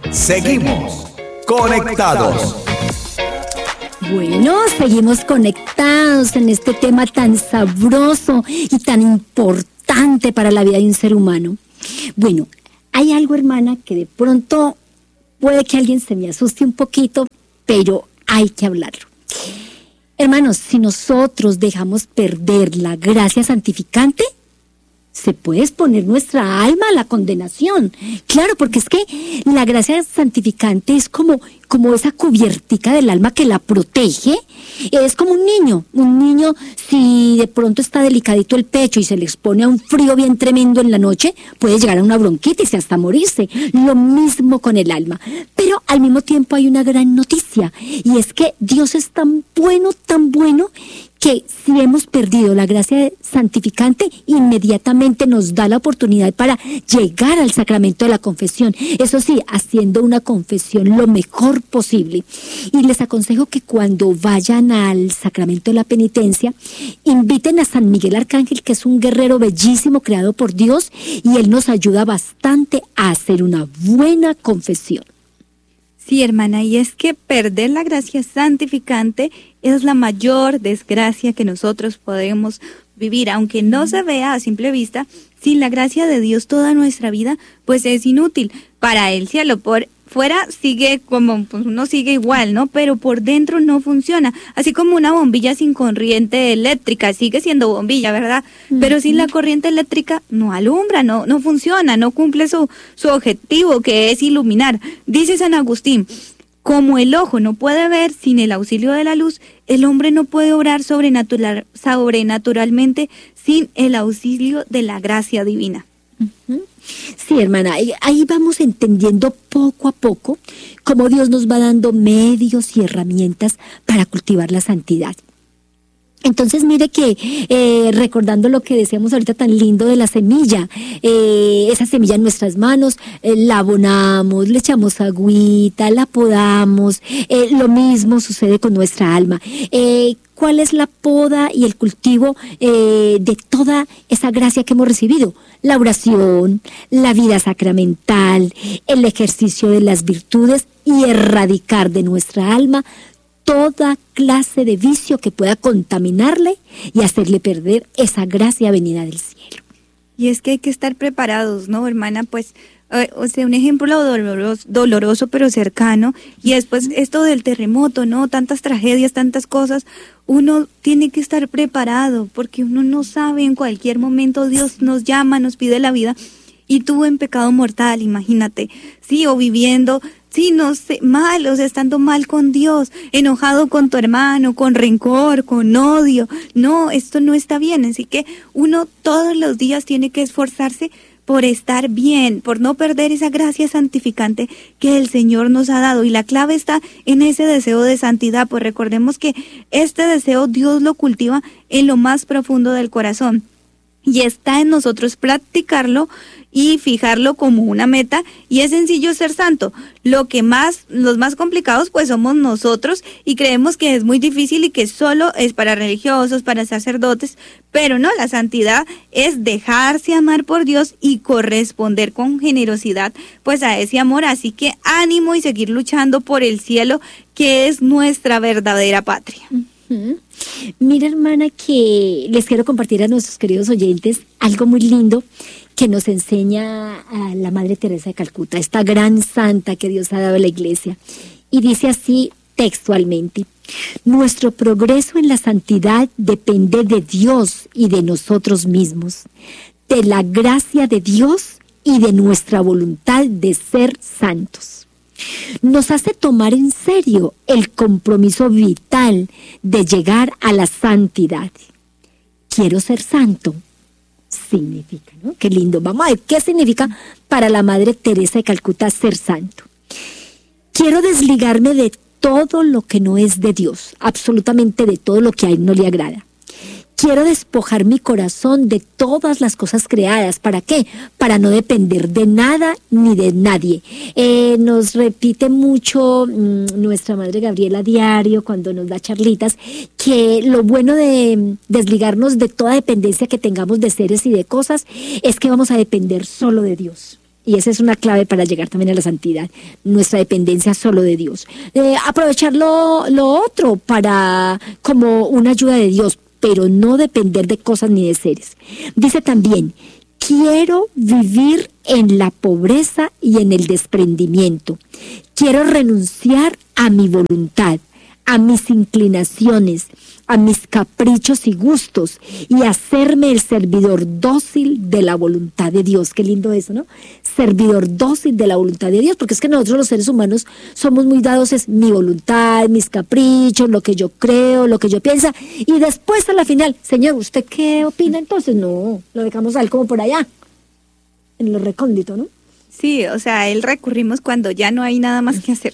Seguimos conectados. Bueno, seguimos conectados en este tema tan sabroso y tan importante para la vida de un ser humano. Bueno, hay algo, hermana, que de pronto puede que alguien se me asuste un poquito, pero hay que hablarlo. Hermanos, si nosotros dejamos perder la gracia santificante, se puede exponer nuestra alma a la condenación. Claro, porque es que la gracia santificante es como esa cubiertica del alma que la protege. Es como un niño, si de pronto está delicadito el pecho y se le expone a un frío bien tremendo en la noche, puede llegar a una bronquitis y hasta morirse. Lo mismo con el alma. Pero al mismo tiempo hay una gran noticia, y es que Dios es tan bueno, que si hemos perdido la gracia santificante, inmediatamente nos da la oportunidad para llegar al sacramento de la confesión. Eso sí, haciendo una confesión lo mejor posible. Y les aconsejo que cuando vayan al sacramento de la penitencia, inviten a San Miguel Arcángel, que es un guerrero bellísimo creado por Dios, y él nos ayuda bastante a hacer una buena confesión. Sí, hermana, y es que perder la gracia santificante es la mayor desgracia que nosotros podemos vivir, aunque no se vea a simple vista. Sin la gracia de Dios toda nuestra vida pues es inútil. Para el cielo, por fuera sigue como, pues uno sigue igual, ¿no? Pero por dentro no funciona. Así como una bombilla sin corriente eléctrica, sigue siendo bombilla, ¿verdad? Pero sin la corriente eléctrica no alumbra, no funciona, no cumple su objetivo, que es iluminar. Dice San Agustín: como el ojo no puede ver sin el auxilio de la luz, el hombre no puede obrar sobrenaturalmente sin el auxilio de la gracia divina. Sí, hermana, ahí vamos entendiendo poco a poco cómo Dios nos va dando medios y herramientas para cultivar la santidad. Entonces mire que recordando lo que decíamos ahorita tan lindo de la semilla, esa semilla en nuestras manos, la abonamos, le echamos agüita, la podamos, lo mismo sucede con nuestra alma. ¿Cuál es la poda y el cultivo de toda esa gracia que hemos recibido? La oración, la vida sacramental, el ejercicio de las virtudes y erradicar de nuestra alma toda clase de vicio que pueda contaminarle y hacerle perder esa gracia venida del cielo. Y es que hay que estar preparados, ¿no, hermana? Pues, o sea, un ejemplo doloroso pero cercano, y después esto del terremoto, ¿no? Tantas tragedias, tantas cosas, uno tiene que estar preparado, porque uno no sabe, en cualquier momento Dios nos llama, nos pide la vida, y tú en pecado mortal, imagínate, sí, o viviendo, sí, no sé, mal, o sea, estando mal con Dios, enojado con tu hermano, con rencor, con odio. No, esto no está bien, así que uno todos los días tiene que esforzarse por estar bien, por no perder esa gracia santificante que el Señor nos ha dado. Y la clave está en ese deseo de santidad, pues recordemos que este deseo Dios lo cultiva en lo más profundo del corazón. Y está en nosotros practicarlo y fijarlo como una meta, y es sencillo ser santo. Los más complicados pues somos nosotros, y creemos que es muy difícil y que solo es para religiosos, para sacerdotes, pero no, la santidad es dejarse amar por Dios y corresponder con generosidad pues a ese amor. Así que ánimo y seguir luchando por el cielo, que es nuestra verdadera patria. Mira, hermana, que les quiero compartir a nuestros queridos oyentes algo muy lindo que nos enseña a la Madre Teresa de Calcuta, esta gran santa que Dios ha dado a la Iglesia. Y dice así textualmente: nuestro progreso en la santidad depende de Dios y de nosotros mismos, de la gracia de Dios y de nuestra voluntad de ser santos. Nos hace tomar en serio el compromiso vital de llegar a la santidad. Quiero ser santo. Significa, ¿no? Qué lindo. Vamos a ver qué significa para la Madre Teresa de Calcuta ser santo. Quiero desligarme de todo lo que no es de Dios, absolutamente de todo lo que a Él no le agrada. Quiero despojar mi corazón de todas las cosas creadas. ¿Para qué? Para no depender de nada ni de nadie. Nos repite mucho nuestra Madre Gabriela a diario cuando nos da charlitas, que lo bueno de desligarnos de toda dependencia que tengamos de seres y de cosas es que vamos a depender solo de Dios. Y esa es una clave para llegar también a la santidad, nuestra dependencia solo de Dios. Aprovechar lo otro para como una ayuda de Dios, pero no depender de cosas ni de seres. Dice también, quiero vivir en la pobreza y en el desprendimiento. Quiero renunciar a mi voluntad, a mis inclinaciones, a mis caprichos y gustos, y hacerme el servidor dócil de la voluntad de Dios. Qué lindo eso, ¿no? Servidor dócil de la voluntad de Dios, porque es que nosotros los seres humanos somos muy dados, es mi voluntad, mis caprichos, lo que yo creo, lo que yo pienso, y después a la final, Señor, ¿usted qué opina? Entonces, no, lo dejamos a él como por allá, en lo recóndito, ¿no? Sí, o sea, a él recurrimos cuando ya no hay nada más que hacer.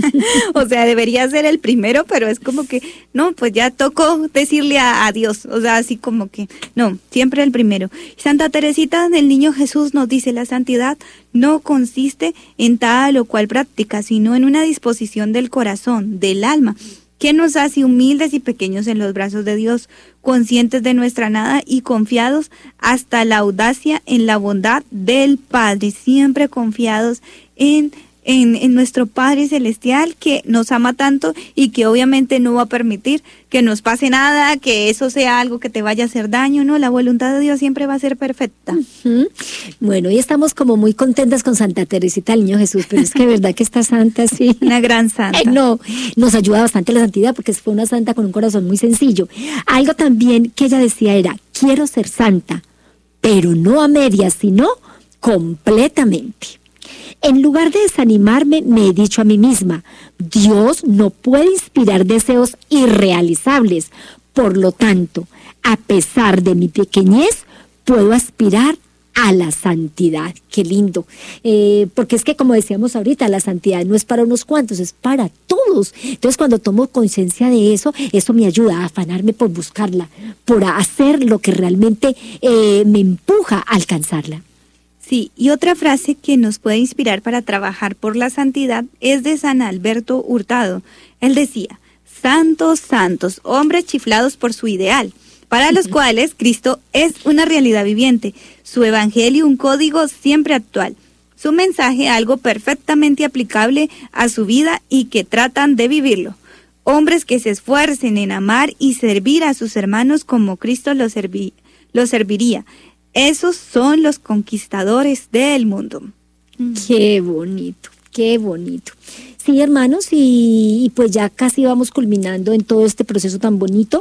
O sea, debería ser el primero, pero es como que, no, pues ya tocó decirle a Dios. O sea, así como que, no, siempre el primero. Santa Teresita del Niño Jesús nos dice, la santidad no consiste en tal o cual práctica, sino en una disposición del corazón, del alma, que nos hace humildes y pequeños en los brazos de Dios, conscientes de nuestra nada y confiados hasta la audacia en la bondad del Padre, siempre confiados en nuestro Padre Celestial, que nos ama tanto y que obviamente no va a permitir que nos pase nada, que eso sea algo que te vaya a hacer daño, ¿no? La voluntad de Dios siempre va a ser perfecta. Uh-huh. Bueno, y estamos como muy contentas con Santa Teresita del Niño Jesús, pero es que verdad que esta santa, sí. Una gran santa. No, nos ayuda bastante la santidad porque fue una santa con un corazón muy sencillo. Algo también que ella decía era, quiero ser santa, pero no a medias, sino completamente. En lugar de desanimarme, me he dicho a mí misma, Dios no puede inspirar deseos irrealizables. Por lo tanto, a pesar de mi pequeñez, puedo aspirar a la santidad. Qué lindo. Porque es que, como decíamos ahorita, la santidad no es para unos cuantos, es para todos. Entonces, cuando tomo conciencia de eso, eso me ayuda a afanarme por buscarla, por hacer lo que realmente me empuja a alcanzarla. Sí, y otra frase que nos puede inspirar para trabajar por la santidad es de San Alberto Hurtado. Él decía, santos, santos, hombres chiflados por su ideal, para los cuales Cristo es una realidad viviente, su evangelio un código siempre actual, su mensaje algo perfectamente aplicable a su vida y que tratan de vivirlo. Hombres que se esfuercen en amar y servir a sus hermanos como Cristo los serviría. Esos son los conquistadores del mundo. Qué bonito, qué bonito. Sí, hermanos, y pues ya casi vamos culminando en todo este proceso tan bonito.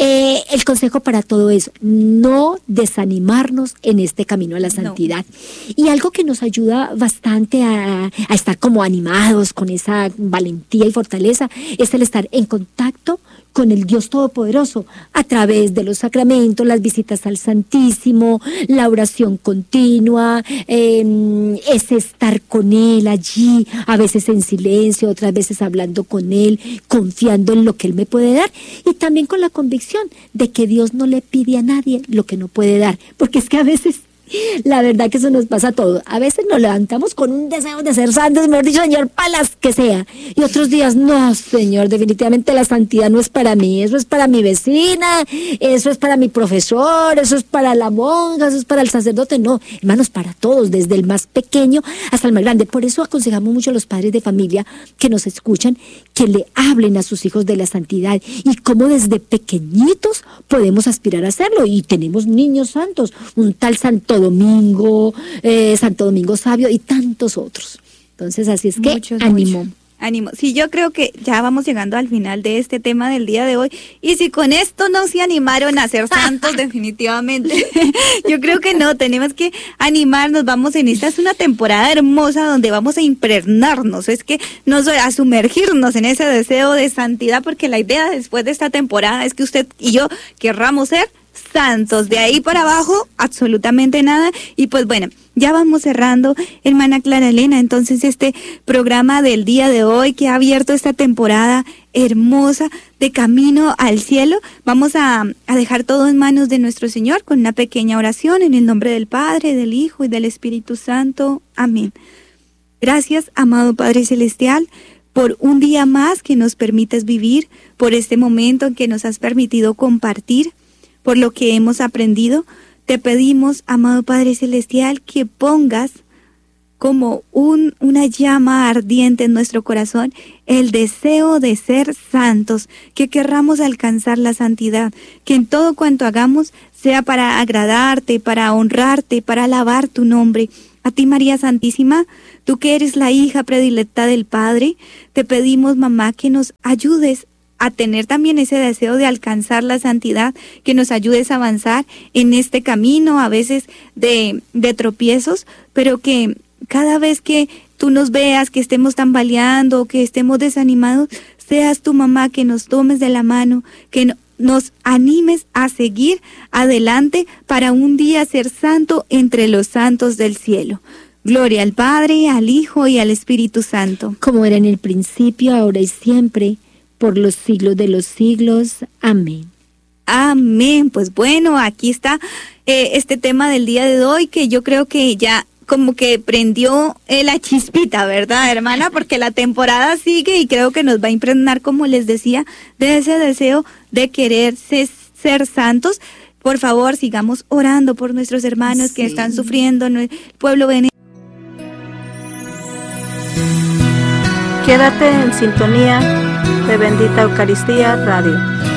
El consejo para todo es no desanimarnos en este camino a la santidad. No. Y algo que nos ayuda bastante a estar como animados con esa valentía y fortaleza es el estar en contacto con el Dios Todopoderoso, a través de los sacramentos, las visitas al Santísimo, la oración continua, ese estar con Él allí, a veces en silencio, otras veces hablando con Él, confiando en lo que Él me puede dar, y también con la convicción de que Dios no le pide a nadie lo que no puede dar, porque es que a veces la verdad que eso nos pasa a todos. A veces nos levantamos con un deseo de ser santos, mejor dicho, Señor, para las que sea. Y otros días, no, Señor, definitivamente la santidad no es para mí. Eso es para mi vecina, eso es para mi profesor, eso es para la monja, eso es para el sacerdote. No, hermanos, para todos, desde el más pequeño hasta el más grande. Por eso aconsejamos mucho a los padres de familia que nos escuchan, que le hablen a sus hijos de la santidad y cómo desde pequeñitos podemos aspirar a hacerlo. Y tenemos niños santos, un tal Santo Domingo, Santo Domingo Sabio y tantos otros. Entonces, así es que ánimo. Ánimo. Sí, yo creo que ya vamos llegando al final de este tema del día de hoy. Y si con esto no se animaron a ser santos, definitivamente, yo creo que no, tenemos que animarnos. Esta es una temporada hermosa donde vamos a impregnarnos, a sumergirnos en ese deseo de santidad, porque la idea después de esta temporada es que usted y yo querramos ser santos. De ahí para abajo, absolutamente nada. Y pues bueno, ya vamos cerrando, hermana Clara Elena, entonces este programa del día de hoy que ha abierto esta temporada hermosa de Camino al Cielo. Vamos a dejar todo en manos de nuestro Señor con una pequeña oración en el nombre del Padre, del Hijo y del Espíritu Santo. Amén. Gracias, amado Padre Celestial, por un día más que nos permites vivir, por este momento en que nos has permitido compartir, por lo que hemos aprendido. Te pedimos, amado Padre Celestial, que pongas como una llama ardiente en nuestro corazón, el deseo de ser santos, que querramos alcanzar la santidad, que en todo cuanto hagamos sea para agradarte, para honrarte, para alabar tu nombre. A ti, María Santísima, tú que eres la hija predilecta del Padre, te pedimos, mamá, que nos ayudes a tener también ese deseo de alcanzar la santidad, que nos ayudes a avanzar en este camino, a veces de tropiezos, pero que cada vez que tú nos veas, que estemos tambaleando, que estemos desanimados, seas tu mamá que nos tomes de la mano, que nos animes a seguir adelante para un día ser santo entre los santos del cielo. Gloria al Padre, al Hijo y al Espíritu Santo. Como era en el principio, ahora y siempre, por los siglos de los siglos. Amén. Amén. Pues bueno, aquí está este tema del día de hoy, que yo creo que ya como que prendió la chispita, ¿verdad, hermana? Porque la temporada sigue y creo que nos va a impregnar, como les decía, de ese deseo de querer ser santos. Por favor, sigamos orando por nuestros hermanos que están sufriendo, el pueblo venezolano. Quédate en sintonía de Bendita Eucaristía Radio.